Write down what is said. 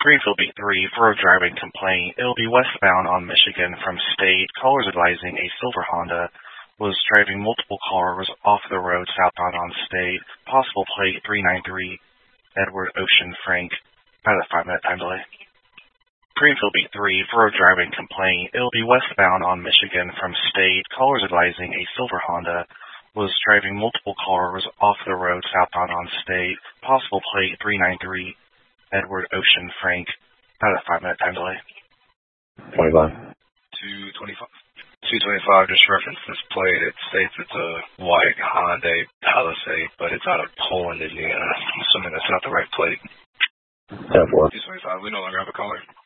Greenfield Beat 3 for a driving complaint. It'll be westbound on Michigan from State. Callers advising a silver Honda was driving multiple cars off the road southbound on State. Possible plate 393 Edward Ocean Frank. About a 5-minute time delay. Greenfield Beat 3 for a driving complaint. It'll be westbound on Michigan from State. Callers advising a silver Honda was driving multiple cars off the road southbound on State. Possible plate 393 Edward Ocean Frank. About a 5-minute time delay. 25. 225. 225, just reference this plate. It states it's a white Hyundai Palisade, but it's out of Poland, Indiana. I'm assuming that's not the right plate. 10-4. 225, we no longer have a caller.